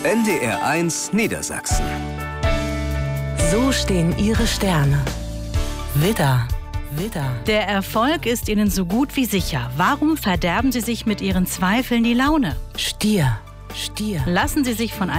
NDR1 Niedersachsen. So stehen Ihre Sterne. Widder. Der Erfolg ist Ihnen so gut wie sicher. Warum verderben Sie sich mit Ihren Zweifeln die Laune? Stier. Lassen Sie sich von